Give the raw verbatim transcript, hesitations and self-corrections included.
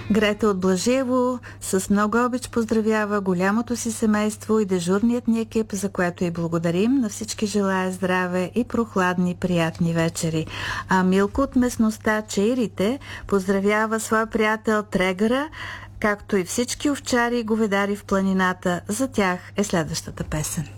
Грета от Блажиево с много обич поздравява голямото си семейство и дежурният ни екип, за което и благодарим. На всички желая здраве и прохладни, приятни вечери. А Милко от местността Чаирите поздравява своя приятел Трегъра, както и всички овчари и говедари в планината. За тях е следващата песен.